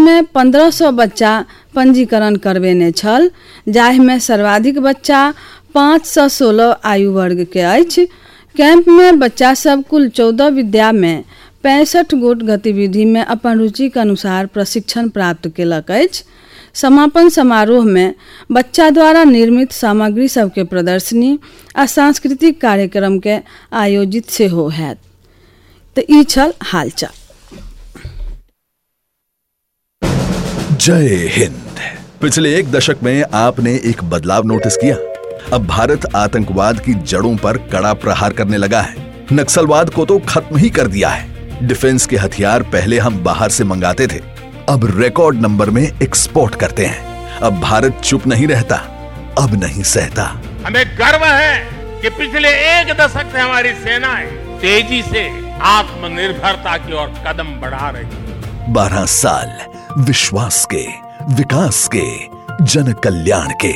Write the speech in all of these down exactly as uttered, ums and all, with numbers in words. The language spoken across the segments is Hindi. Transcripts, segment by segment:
में पंद्रह सौ बच्चा पंजीकरण करबेने छल, जाहिमे सर्वाधिक बच्चा पाँच सौ सोलह आयु वर्ग के अछि। कैंप में बच्चा सब कुल चौदह विद्या में पैंसठ गोट गतिविधि में अपन रुचि के अनुसार प्रशिक्षण प्राप्त केलक अछि। समापन समारोह में बच्चा द्वारा निर्मित सामग्री सबके प्रदर्शनी आ सांस्कृतिक कार्यक्रम के आयोजित सेहो हैत। तो ई छल हालचाल। जय हिंद। पिछले एक दशक में आपने एक बदलाव नोटिस किया। अब भारत आतंकवाद की जड़ों पर कड़ा प्रहार करने लगा है। नक्सलवाद को तो खत्म ही कर दिया है। डिफेंस के हथियार पहले हम बाहर से मंगाते थे, अब रिकॉर्ड नंबर में एक्सपोर्ट करते हैं। अब भारत चुप नहीं रहता, अब नहीं सहता। हमें गर्व है कि पिछले एक दशक से हमारी सेनाएं तेजी से आत्मनिर्भरता की ओर कदम बढ़ा रही है। बारह साल विश्वास के, विकास के, जन कल्याण के।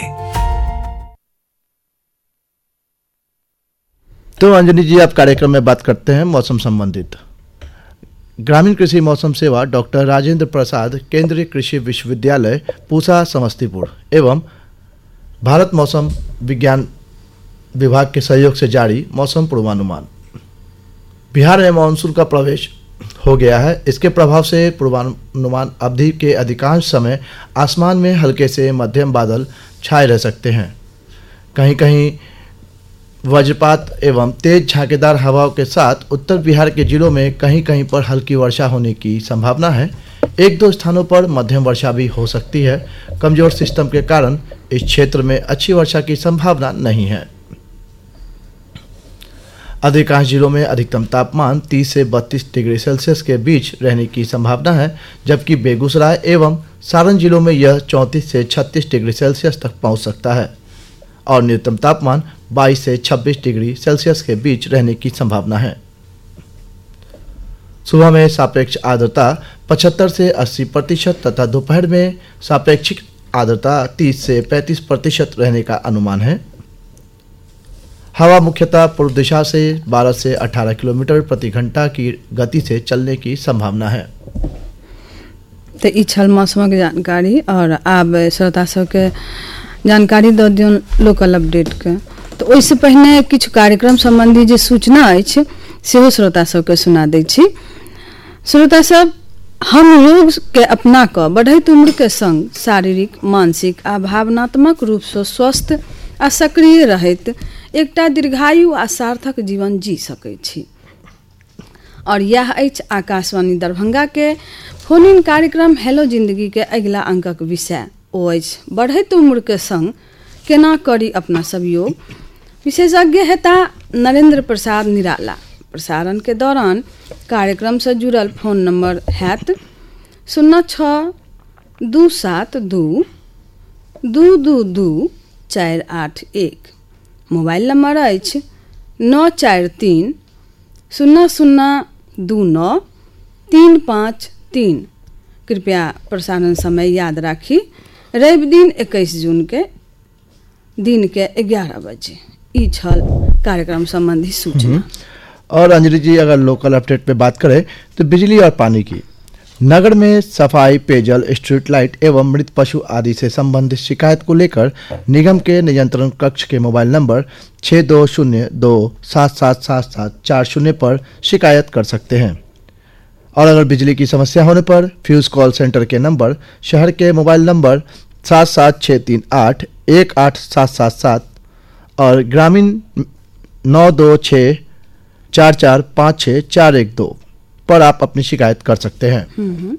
तो अंजनी जी, आप कार्यक्रम में बात करते हैं मौसम संबंधित। ग्रामीण कृषि मौसम सेवा डॉक्टर राजेंद्र प्रसाद केंद्रीय कृषि विश्वविद्यालय पूसा समस्तीपुर एवं भारत मौसम विज्ञान विभाग के सहयोग से जारी मौसम पूर्वानुमान। बिहार में मानसून का प्रवेश हो गया है। इसके प्रभाव से पूर्वानुमान अवधि के अधिकांश समय आसमान में हल्के से मध्यम बादल छाए रह सकते हैं। कहीं कहीं वज्रपात एवं तेज झांकेदार हवाओं के साथ उत्तर बिहार के जिलों में कहीं कहीं पर हल्की वर्षा होने की संभावना है। एक दो स्थानों पर मध्यम वर्षा भी हो सकती है। कमजोर सिस्टम के कारण इस क्षेत्र में अच्छी वर्षा की संभावना नहीं है। अधिकांश जिलों में अधिकतम तापमान तीस से बत्तीस डिग्री सेल्सियस के बीच रहने की संभावना है, जबकि बेगूसराय एवं सारण जिलों में यह चौंतीस से छत्तीस डिग्री सेल्सियस तक पहुंच सकता है और न्यूनतम तापमान बाईस से छब्बीस डिग्री सेल्सियस के बीच रहने की संभावना है। सुबह में सापेक्ष आर्द्रता पचहत्तर से अस्सी प्रतिशत तथा दोपहर में सापेक्षिक आर्द्रता तीस से पैंतीस प्रतिशत रहने का अनुमान है। हवा मुख्यतः पूर्व दिशा से बारह से अठारह किलोमीटर प्रति घंटा की गति से चलने की संभावना है। तो ई छल मौसम के जानकारी। और आब श्रोता सबके जानकारी दऽ दियौ लोकल अपडेट के। तो ओहिसँ पहिने किछु कार्यक्रम संबंधी जे सूचना अछि सेहो श्रोता सबके सुना दै छी। श्रोता सब, हम योग के अपना कऽ बढ़ैत उम्र के संग शारीरिक, मानसिक आ भावनात्मक रूप से स्वस्थ आ सक्रिय रहैत एकटा दीर्घायु आ सार्थक जीवन जी सकै छी। और यह अछि आकाशवाणी दरभंगा के फोन इन कार्यक्रम हेलो जिंदगी के अगिला अंकक विषय ओ अछि बढ़ैत उम्र के संग केना करी अपना सब योग। विशेषज्ञ हेता नरेंद्र प्रसाद निराला। प्रसारण के दौरान कार्यक्रम से जुड़ल फोन नंबर हैत शून्य छः दू सात दू दू दू दू चारि आठ एक। मोबाइल नंबर अछि नौ चारि तीन शून्य शून्य दू नौ तीन पाँच तीन। कृपया प्रसारण समय याद राखी, रवि दिन इक्कीस जून के दिन के ग्यारह बजे। ई छल कार्यक्रम संबंधी सूचना। और अंजलि जी, अगर लोकल अपडेट पे बात करें तो बिजली और पानी की। नगर में सफाई, पेयजल, स्ट्रीट लाइट एवं मृत पशु आदि से संबंधित शिकायत को लेकर निगम के नियंत्रण कक्ष के मोबाइल नंबर छः दो शून्य दो सात सात सात सात चार शून्य पर शिकायत कर सकते हैं। और अगर बिजली की समस्या होने पर फ्यूज कॉल सेंटर के नंबर शहर के मोबाइल नंबर सात सात छः तीन आठ एक आठ सात सात सात और ग्रामीण नौ दो छः चार चार पाँच छः चार एक दो पर आप अपनी शिकायत कर सकते हैं।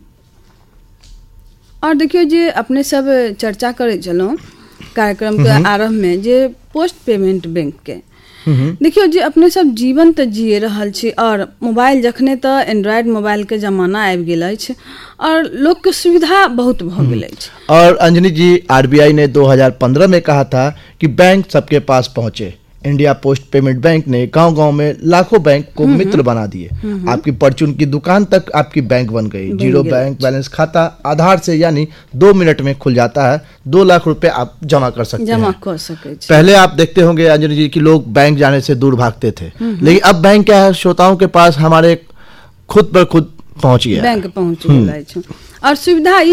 और देखियो, जे अपने सब चर्चा करे चलो कार्यक्रम के आरंभ में जे पोस्ट पेमेंट बैंक के देखियो, जे अपने सब जीवन तो जिए रहल छी और मोबाइल जखने तो एंड्रॉयड मोबाइल के जमाना आबि गेल अछि और लोग के सुविधा बहुत भ गेल अछि। और अंजनी जी, आरबीआई ने दो हज़ार पंद्रह में कहा था कि बैंक सबके पास पहुंचे। इंडिया पोस्ट पेमेंट बैंक ने गांव-गांव में लाखों बैंक को मित्र बना दिए। आपकी परचून की दुकान तक आपकी बैंक बन गई। जीरो बैंक बैलेंस खाता आधार से यानी दो मिनट में खुल जाता है। दो लाख रुपए आप जमा कर सकते जमा हैं। कर सकते। पहले आप देखते होंगे अंजलि जी कि लोग बैंक जाने से दूर भागते थे, लेकिन अब बैंक क्या है, श्रोताओं के पास हमारे खुद पर खुद पहुंच गया, बैंक पहुंच गया और सुविधा